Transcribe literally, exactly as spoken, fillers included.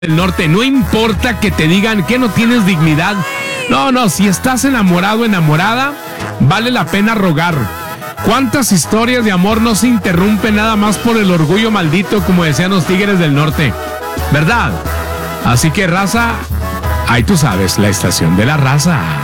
del Norte, no importa que te digan que no tienes dignidad. No, no, si estás enamorado, enamorada, vale la pena rogar. ¿Cuántas historias de amor no se interrumpen nada más por el orgullo maldito, como decían los Tigres del Norte? ¿Verdad? Así que, raza, ahí tú sabes, la estación de la raza.